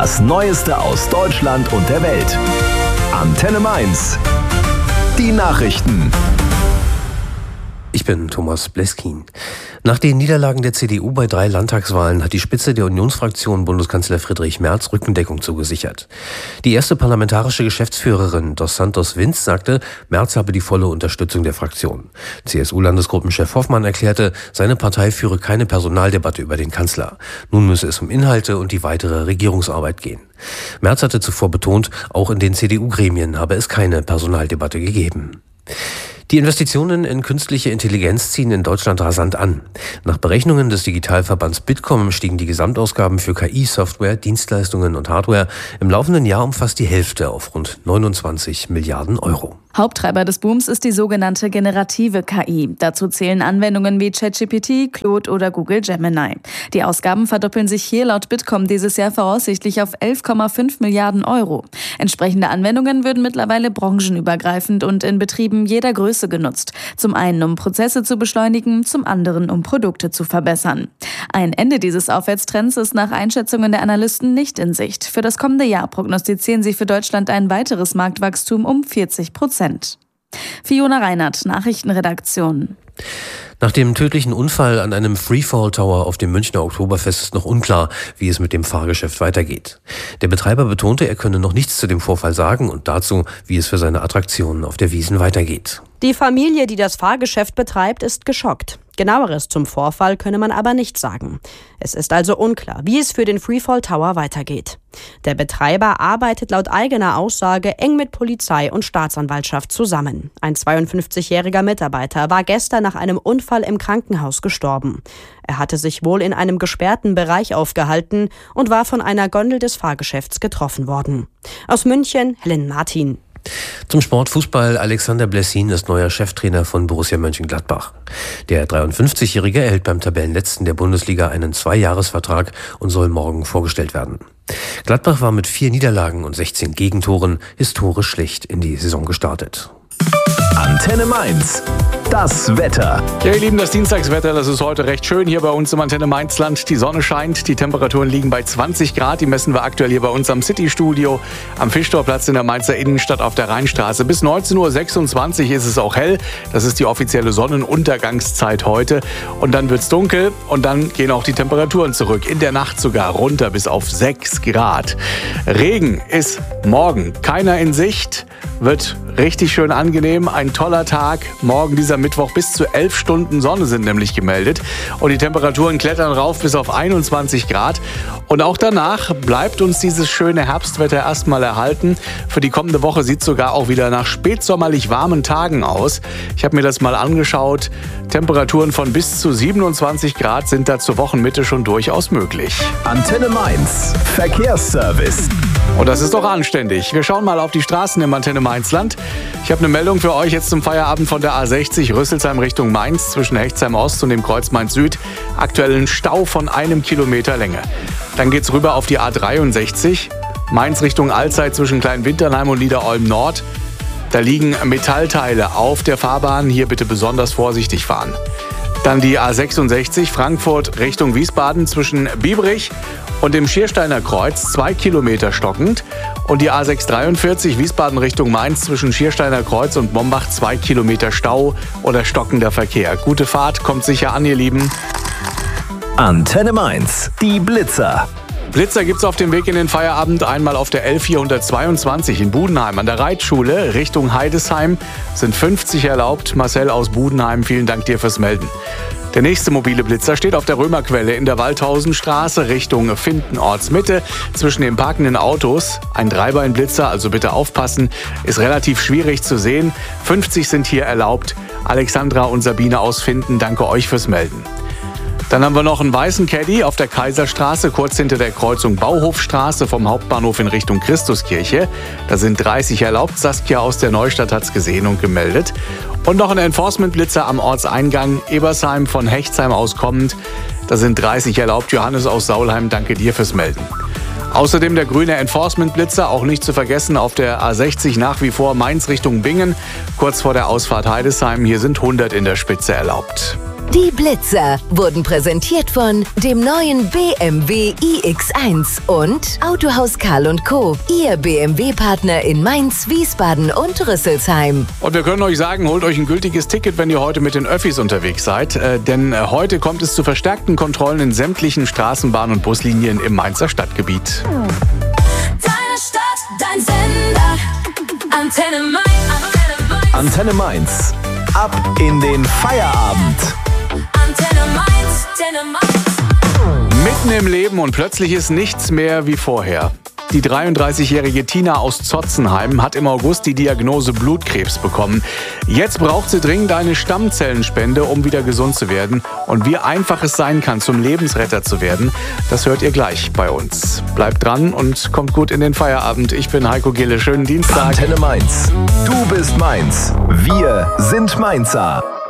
Das Neueste aus Deutschland und der Welt. Antenne Mainz. Die Nachrichten. Ich bin Thomas Bleskin. Nach den Niederlagen der CDU bei 3 Landtagswahlen hat die Spitze der Unionsfraktion Bundeskanzler Friedrich Merz Rückendeckung zugesichert. Die erste parlamentarische Geschäftsführerin Dos Santos Vinz sagte, Merz habe die volle Unterstützung der Fraktion. CSU-Landesgruppenchef Hoffmann erklärte, seine Partei führe keine Personaldebatte über den Kanzler. Nun müsse es um Inhalte und die weitere Regierungsarbeit gehen. Merz hatte zuvor betont, auch in den CDU-Gremien habe es keine Personaldebatte gegeben. Die Investitionen in künstliche Intelligenz ziehen in Deutschland rasant an. Nach Berechnungen des Digitalverbands Bitkom stiegen die Gesamtausgaben für KI-Software, Dienstleistungen und Hardware im laufenden Jahr um fast die Hälfte auf rund 29 Milliarden Euro. Haupttreiber des Booms ist die sogenannte generative KI. Dazu zählen Anwendungen wie ChatGPT, Claude oder Google Gemini. Die Ausgaben verdoppeln sich hier laut Bitkom dieses Jahr voraussichtlich auf 11,5 Milliarden Euro. Entsprechende Anwendungen würden mittlerweile branchenübergreifend und in Betrieben jeder Größe genutzt. Zum einen, um Prozesse zu beschleunigen, zum anderen, um Produkte zu verbessern. Ein Ende dieses Aufwärtstrends ist nach Einschätzungen der Analysten nicht in Sicht. Für das kommende Jahr prognostizieren sie für Deutschland ein weiteres Marktwachstum um 40%. Fiona Reinhardt, Nachrichtenredaktion. Nach dem tödlichen Unfall an einem Freefall Tower auf dem Münchner Oktoberfest ist noch unklar, wie es mit dem Fahrgeschäft weitergeht. Der Betreiber betonte, er könne noch nichts zu dem Vorfall sagen und dazu, wie es für seine Attraktionen auf der Wiesn weitergeht. Die Familie, die das Fahrgeschäft betreibt, ist geschockt. Genaueres zum Vorfall könne man aber nicht sagen. Es ist also unklar, wie es für den Freefall Tower weitergeht. Der Betreiber arbeitet laut eigener Aussage eng mit Polizei und Staatsanwaltschaft zusammen. Ein 52-jähriger Mitarbeiter war gestern nach einem Unfall im Krankenhaus gestorben. Er hatte sich wohl in einem gesperrten Bereich aufgehalten und war von einer Gondel des Fahrgeschäfts getroffen worden. Aus München, Helen Martin. Zum Sport Fußball. Alexander Blessin ist neuer Cheftrainer von Borussia Mönchengladbach. Der 53-Jährige erhält beim Tabellenletzten der Bundesliga einen 2-Jahres-Vertrag und soll morgen vorgestellt werden. Gladbach war mit 4 Niederlagen und 16 Gegentoren historisch schlecht in die Saison gestartet. Antenne Mainz. Das Wetter. Ja, ihr Lieben, das Dienstagswetter, das ist heute recht schön hier bei uns im Antenne Mainzland. Die Sonne scheint, die Temperaturen liegen bei 20 Grad. Die messen wir aktuell hier bei uns am City-Studio, am Fischtorplatz in der Mainzer Innenstadt auf der Rheinstraße. Bis 19.26 Uhr ist es auch hell. Das ist die offizielle Sonnenuntergangszeit heute. Und dann wird's dunkel und dann gehen auch die Temperaturen zurück. In der Nacht sogar runter bis auf 6 Grad. Regen ist morgen keiner in Sicht. Wird richtig schön angenehm. Ein toller Tag. Morgen dieser Mittwoch bis zu 11 Stunden Sonne sind nämlich gemeldet. Und die Temperaturen klettern rauf bis auf 21 Grad. Und auch danach bleibt uns dieses schöne Herbstwetter erstmal erhalten. Für die kommende Woche sieht es sogar auch wieder nach spätsommerlich warmen Tagen aus. Ich habe mir das mal angeschaut. Temperaturen von bis zu 27 Grad sind da zur Wochenmitte schon durchaus möglich. Antenne Mainz. Verkehrsservice. Und das ist doch anständig. Wir schauen mal auf die Straßen im Antenne Mainzland. Ich habe eine Meldung für euch jetzt zum Feierabend von der A60 Rüsselsheim Richtung Mainz zwischen Hechtsheim Ost und dem Kreuz Mainz Süd. Aktuellen Stau von 1 Kilometer Länge. Dann geht's rüber auf die A63 Mainz Richtung Alzey zwischen Kleinwinternheim und Niederolm Nord. Da liegen Metallteile auf der Fahrbahn. Hier bitte besonders vorsichtig fahren. Dann die A66 Frankfurt Richtung Wiesbaden zwischen Biebrich und dem Schiersteiner Kreuz 2 Kilometer stockend. Und die A643 Wiesbaden Richtung Mainz zwischen Schiersteiner Kreuz und Mombach 2 Kilometer Stau oder stockender Verkehr. Gute Fahrt, kommt sicher an, ihr Lieben. Antenne Mainz. Die Blitzer. Blitzer gibt's auf dem Weg in den Feierabend. Einmal auf der L422 in Budenheim an der Reitschule Richtung Heidesheim sind 50 erlaubt. Marcel aus Budenheim, vielen Dank dir fürs Melden. Der nächste mobile Blitzer steht auf der Römerquelle in der Waldhausenstraße Richtung Findenortsmitte zwischen den parkenden Autos. Ein Dreibeinblitzer, also bitte aufpassen, ist relativ schwierig zu sehen. 50 sind hier erlaubt. Alexandra und Sabine aus Finden, danke euch fürs Melden. Dann haben wir noch einen weißen Caddy auf der Kaiserstraße, kurz hinter der Kreuzung Bauhofstraße vom Hauptbahnhof in Richtung Christuskirche. Da sind 30 erlaubt. Saskia aus der Neustadt hat's gesehen und gemeldet. Und noch ein Enforcement-Blitzer am Ortseingang Ebersheim von Hechtsheim aus kommend. Da sind 30 erlaubt. Johannes aus Saulheim, danke dir fürs Melden. Außerdem der grüne Enforcement-Blitzer, auch nicht zu vergessen, auf der A60 nach wie vor Mainz Richtung Bingen, kurz vor der Ausfahrt Heidesheim. Hier sind 100 in der Spitze erlaubt. Die Blitzer wurden präsentiert von dem neuen BMW iX1 und Autohaus Karl & Co., Ihr BMW-Partner in Mainz, Wiesbaden und Rüsselsheim. Und wir können euch sagen, holt euch ein gültiges Ticket, wenn ihr heute mit den Öffis unterwegs seid. Denn heute kommt es zu verstärkten Kontrollen in sämtlichen Straßenbahn- und Buslinien im Mainzer Stadtgebiet. Deine Stadt, dein Sender, Antenne Mainz. Antenne Mainz. Ab in den Feierabend. Antenne Mainz, Antenne Mainz. Mitten im Leben und plötzlich ist nichts mehr wie vorher. Die 33-jährige Tina aus Zotzenheim hat im August die Diagnose Blutkrebs bekommen. Jetzt braucht sie dringend eine Stammzellenspende, um wieder gesund zu werden. Und wie einfach es sein kann, zum Lebensretter zu werden, das hört ihr gleich bei uns. Bleibt dran und kommt gut in den Feierabend. Ich bin Heiko Gille. Schönen Dienstag. Antenne Mainz. Du bist Mainz. Wir sind Mainzer.